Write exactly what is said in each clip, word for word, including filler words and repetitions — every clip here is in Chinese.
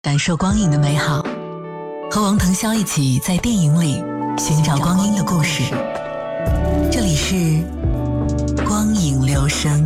感受光影的美好，和王腾霄一起在电影里寻找光阴的故事。这里是光影留声。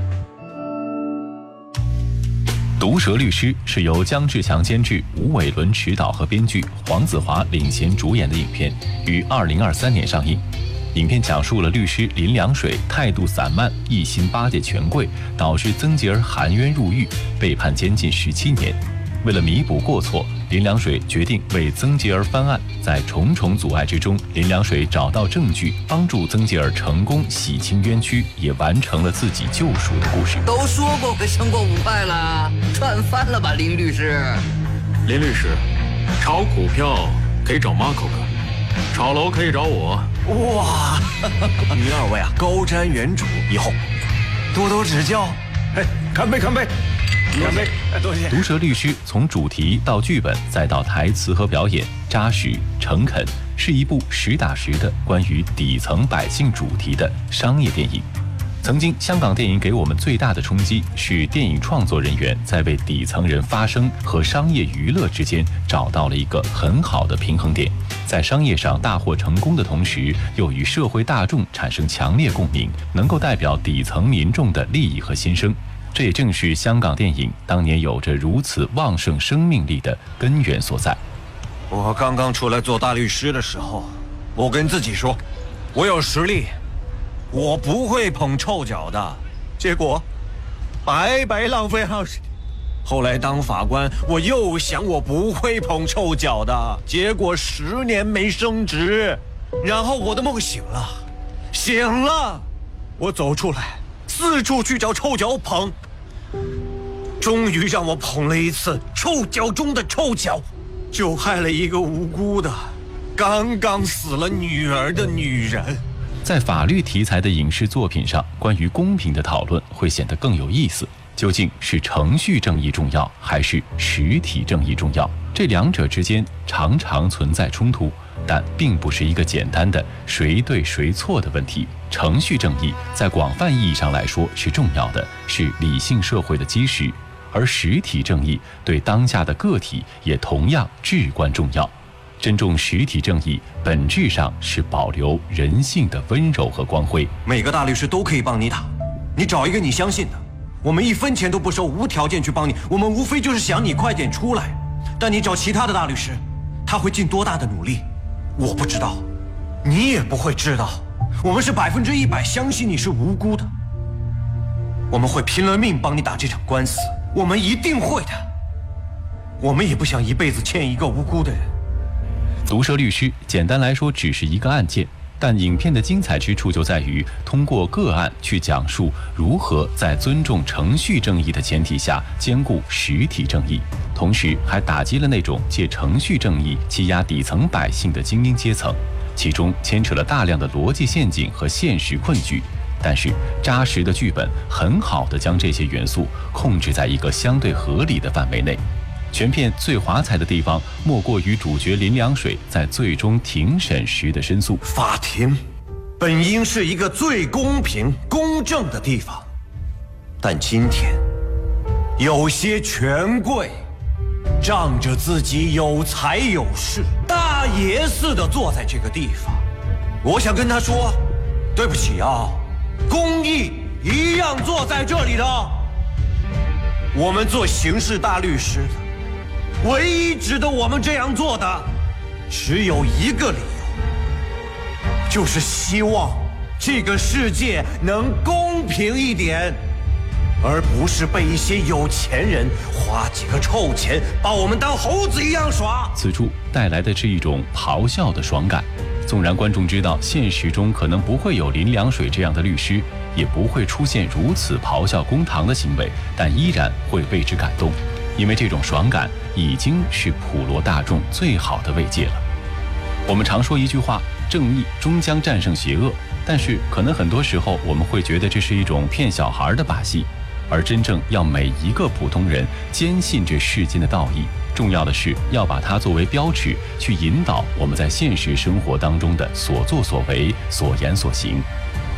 毒舌律师是由姜志强监制、吴伟伦执导和编剧，黄子华领衔主演的影片，于二零二三年上映。影片讲述了律师林良水态度散漫，一心巴结权贵，导致曾吉儿含冤入狱，被判监禁十七年。为了弥补过错，林良水决定为曾吉儿翻案。在重重阻碍之中，林良水找到证据，帮助曾吉儿成功洗清冤屈，也完成了自己救赎的故事。 都说过会升过五块了，赚翻了吧，林律师？ 林律师，炒股票可以找 Marco 哥，炒楼可以找我。 哇，您二位啊，高瞻远瞩，以后多多指教。 哎，干杯，干杯！干杯！多谢。 毒舌律师从主题到剧本再到台词和表演，扎实诚恳，是一部实打实的关于底层百姓主题的商业电影。曾经香港电影给我们最大的冲击是电影创作人员在为底层人发声和商业娱乐之间找到了一个很好的平衡点，在商业上大获成功的同时，又与社会大众产生强烈共鸣，能够代表底层民众的利益和心声。这也正是香港电影当年有着如此旺盛生命力的根源所在。 我刚刚出来做大律师的时候，我跟自己说，我有实力，我不会捧臭脚的。结果白白浪费二十年。后来当法官，我又想我不会捧臭脚的，结果十年没升职。然后我的梦醒了，醒了，我走出来，四处去找臭脚捧。终于让我捧了一次臭脚中的臭脚，就害了一个无辜的刚刚死了女儿的女人。 在法律题材的影视作品上，关于公平的讨论会显得更有意思。究竟是程序正义重要，还是实体正义重要？这两者之间常常存在冲突，但并不是一个简单的谁对谁错的问题。程序正义在广泛意义上来说是重要的，是理性社会的基石，而实体正义对当下的个体也同样至关重要。珍重实体正义，本质上是保留人性的温柔和光辉。 每个大律师都可以帮你打，你找一个你相信的，我们一分钱都不收，无条件去帮你，我们无非就是想你快点出来。但你找其他的大律师，他会尽多大的努力，我不知道，你也不会知道。我们是百分之一百相信你是无辜的，我们会拼了命帮你打这场官司，我们一定会的。我们也不想一辈子欠一个无辜的人。 毒舌律师简单来说只是一个案件，但影片的精彩之处就在于通过个案去讲述如何在尊重程序正义的前提下兼顾实体正义，同时还打击了那种借程序正义欺压底层百姓的精英阶层，其中牵扯了大量的逻辑陷阱和现实困局。但是扎实的剧本很好地将这些元素控制在一个相对合理的范围内。全片最华彩的地方莫过于主角林良水在最终庭审时的申诉。 法庭本应是一个最公平公正的地方，但今天有些权贵仗着自己有财有势，大爷似的坐在这个地方。我想跟他说，对不起啊，公义一样坐在这里的。我们做刑事大律师的，唯一值得我们这样做的只有一个理由，就是希望这个世界能公平一点，而不是被一些有钱人花几个臭钱把我们当猴子一样耍。 此处带来的是一种咆哮的爽感。纵然观众知道现实中可能不会有林良水这样的律师，也不会出现如此咆哮公堂的行为，但依然会为之感动，因为这种爽感已经是普罗大众最好的慰藉了。我们常说一句话，正义终将战胜邪恶，但是可能很多时候我们会觉得这是一种骗小孩的把戏，而真正要每一个普通人坚信这世间的道义，重要的是要把它作为标尺，去引导我们在现实生活当中的所作所为、所言所行。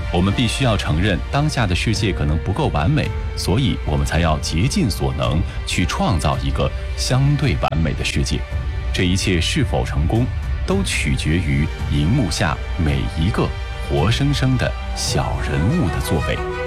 我们必须要承认，当下的世界可能不够完美，所以我们才要竭尽所能去创造一个相对完美的世界。这一切是否成功，都取决于荧幕下每一个活生生的小人物的作为。